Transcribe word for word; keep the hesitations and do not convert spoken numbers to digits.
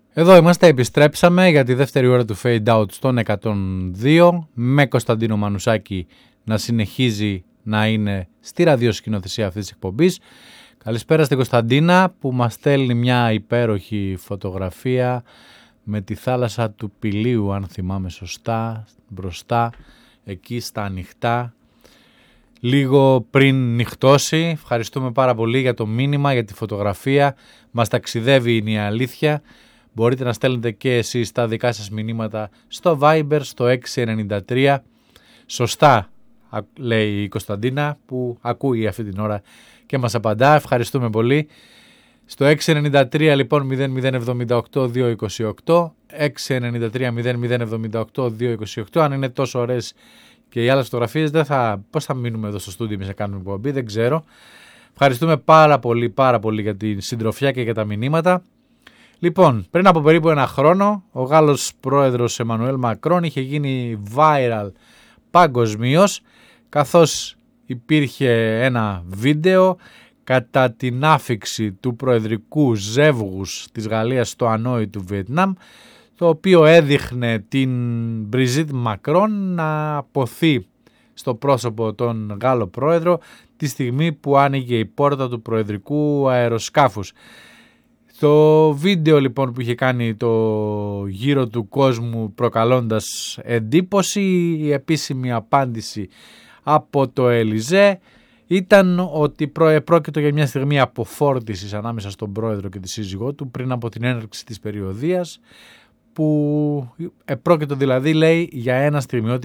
Εδώ είμαστε, επιστρέψαμε για τη δεύτερη ώρα του Fade Out στον εκατόν δύο με Κωνσταντίνο Μανουσάκη να συνεχίζει να είναι στη ραδιοσκηνοθεσία αυτής της εκπομπής. Καλησπέρα στην Κωνσταντίνα που μας στέλνει μια υπέροχη φωτογραφία με τη θάλασσα του Πηλίου, αν θυμάμαι σωστά, μπροστά εκεί στα ανοιχτά, λίγο πριν νυχτώσει. Ευχαριστούμε πάρα πολύ για το μήνυμα, για τη φωτογραφία, μας ταξιδεύει, είναι η αλήθεια. Μπορείτε να στέλνετε και εσείς τα δικά σας μηνύματα στο Viber, στο έξι εννιά τρία. Σωστά λέει η Κωνσταντίνα που ακούει αυτή την ώρα και μας απαντά. Ευχαριστούμε πολύ. Στο έξι εννιά τρία λοιπόν μηδέν μηδέν εβδομήντα οκτώ διακόσια είκοσι οκτώ, έξι εννιά τρία μηδέν μηδέν εβδομήντα οκτώ διακόσια είκοσι οκτώ. Αν είναι τόσο ωραίες και οι άλλες φωτογραφίες, δεν θα... πώς θα μείνουμε εδώ στο στούντιο εμείς να κάνουμε εκπομπή, δεν ξέρω. Ευχαριστούμε πάρα πολύ πάρα πολύ για την συντροφιά και για τα μηνύματα. Λοιπόν, πριν από περίπου ένα χρόνο, ο Γάλλος πρόεδρος Εμμανουέλ Μακρόν είχε γίνει viral παγκοσμίως, καθώς υπήρχε ένα βίντεο κατά την άφιξη του προεδρικού ζεύγους της Γαλλίας στο Ανόη του Βιετνάμ, το οποίο έδειχνε την Μπριζίτ Μακρόν να αποθεί στο πρόσωπο τον Γάλλο πρόεδρο τη στιγμή που άνοιγε η πόρτα του προεδρικού αεροσκάφους. Το βίντεο λοιπόν που είχε κάνει το γύρο του κόσμου προκαλώντας εντύπωση, η επίσημη απάντηση από το Ελιζέ ήταν ότι πρόκειται για μια στιγμή αποφόρτισης ανάμεσα στον πρόεδρο και τη σύζυγό του πριν από την έναρξη της περιοδίας, που πρόκειται δηλαδή, λέει, για ένα στιγμιώτη